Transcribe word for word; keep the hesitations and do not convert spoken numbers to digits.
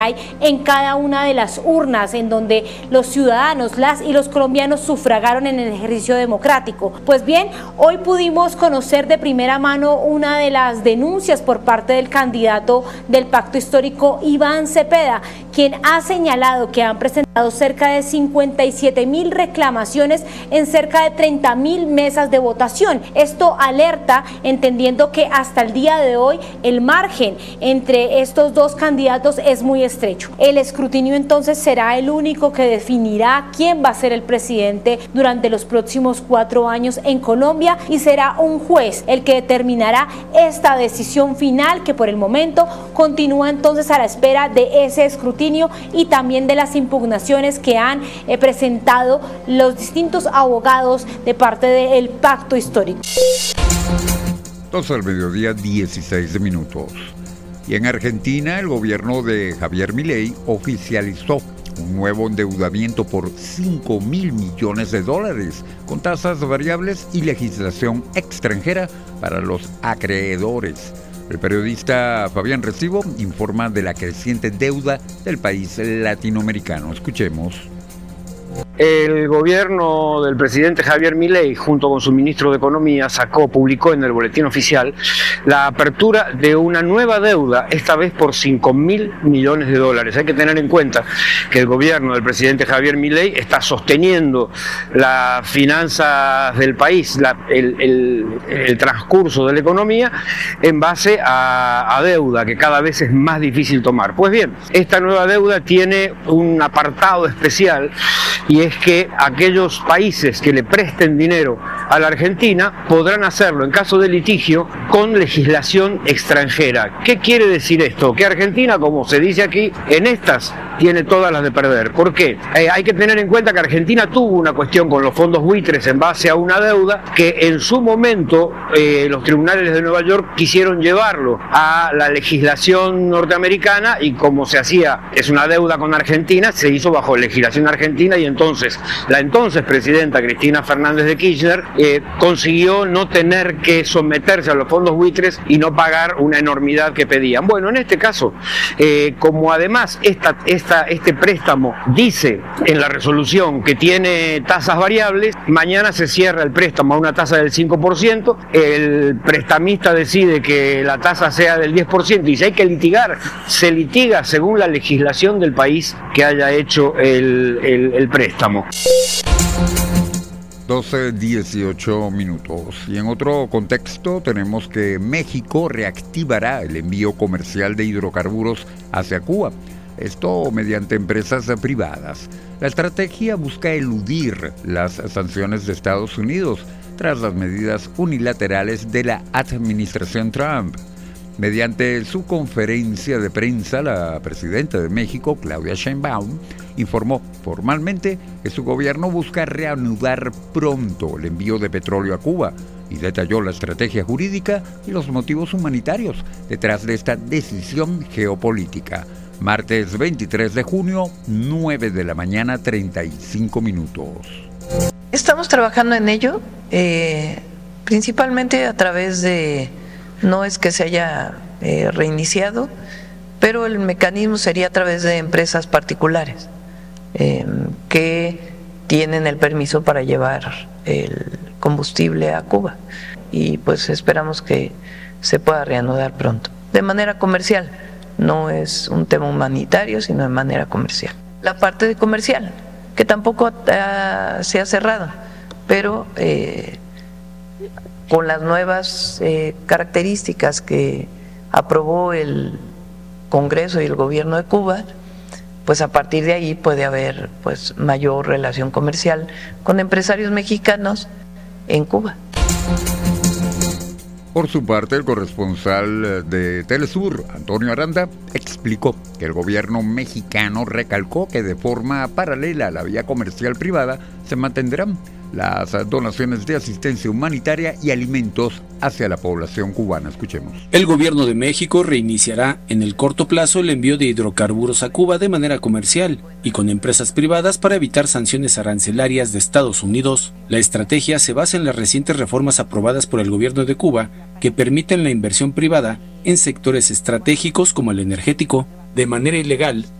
hay en cada una de las urnas en donde los ciudadanos, las y los colombianos sufragaron en el ejercicio democrático. Pues bien, hoy pudimos conocer de primera mano una de las denuncias por parte del candidato del Pacto Histórico, Iván Cepeda, quien ha señalado que han presentado cerca de cincuenta y siete mil reclamaciones en cerca de treinta mil mesas de votación. Esto alerta, entendiendo que hasta el día de hoy el margen entre estos dos candidatos es muy estrecho. El escrutinio entonces será el único que definirá quién va a ser el presidente durante los próximos cuatro años en Colombia, y será un juez el que determinará esta decisión final, que por el momento continúa entonces a la espera de ese escrutinio y también de las impugnaciones que han eh, presentado los distintos abogados de parte del Pacto Histórico. doce del mediodía, dieciséis minutos. Y en Argentina, el gobierno de Javier Milei oficializó un nuevo endeudamiento por cinco mil millones de dólares, con tasas variables y legislación extranjera para los acreedores. El periodista Fabián Recibo informa de la creciente deuda del país latinoamericano. Escuchemos. El gobierno del presidente Javier Milei, junto con su ministro de Economía, sacó, publicó en el boletín oficial la apertura de una nueva deuda, esta vez por cinco mil millones de dólares. Hay que tener en cuenta que el gobierno del presidente Javier Milei está sosteniendo las finanzas del país, la, el, el, el transcurso de la economía, en base a, a deuda que cada vez es más difícil tomar. Pues bien, esta nueva deuda tiene un apartado especial, y es que aquellos países que le presten dinero a la Argentina podrán hacerlo en caso de litigio con legislación extranjera. ¿Qué quiere decir esto? Que Argentina, como se dice aquí, en estas tiene todas las de perder. ¿Por qué? Eh, hay que tener en cuenta que Argentina tuvo una cuestión con los fondos buitres en base a una deuda que en su momento eh, los tribunales de Nueva York quisieron llevarlo a la legislación norteamericana, y como se hacía, es una deuda con Argentina, se hizo bajo legislación argentina, y entonces la entonces presidenta Cristina Fernández de Kirchner eh, consiguió no tener que someterse a los fondos buitres y no pagar una enormidad que pedían. Bueno, en este caso, eh, como además esta, esta, este préstamo dice en la resolución que tiene tasas variables, mañana se cierra el préstamo a una tasa del cinco por ciento, el prestamista decide que la tasa sea del diez por ciento, y si hay que litigar, se litiga según la legislación del país que haya hecho el, el, el préstamo. doce, dieciocho minutos. Y en otro contexto tenemos que México reactivará el envío comercial de hidrocarburos hacia Cuba, esto mediante empresas privadas. La estrategia busca eludir las sanciones de Estados Unidos tras las medidas unilaterales de la administración Trump. Mediante su conferencia de prensa, la presidenta de México, Claudia Sheinbaum, informó formalmente que su gobierno busca reanudar pronto el envío de petróleo a Cuba, y detalló la estrategia jurídica y los motivos humanitarios detrás de esta decisión geopolítica. Martes veintitrés de junio, nueve de la mañana, treinta y cinco minutos. Estamos trabajando en ello, eh, principalmente a través de... No es que se haya eh, reiniciado, pero el mecanismo sería a través de empresas particulares eh, que tienen el permiso para llevar el combustible a Cuba, y pues esperamos que se pueda reanudar pronto, de manera comercial. No es un tema humanitario, sino de manera comercial. La parte de comercial, que tampoco uh, se ha cerrado, pero... Eh, con las nuevas eh, características que aprobó el Congreso y el gobierno de Cuba, pues a partir de ahí puede haber pues mayor relación comercial con empresarios mexicanos en Cuba. Por su parte, el corresponsal de Telesur, Antonio Aranda, explicó que el gobierno mexicano recalcó que de forma paralela a la vía comercial privada se mantendrán las donaciones de asistencia humanitaria y alimentos hacia la población cubana. Escuchemos. El gobierno de México reiniciará en el corto plazo el envío de hidrocarburos a Cuba de manera comercial y con empresas privadas para evitar sanciones arancelarias de Estados Unidos. La estrategia se basa en las recientes reformas aprobadas por el gobierno de Cuba que permiten la inversión privada en sectores estratégicos como el energético. de manera ilegal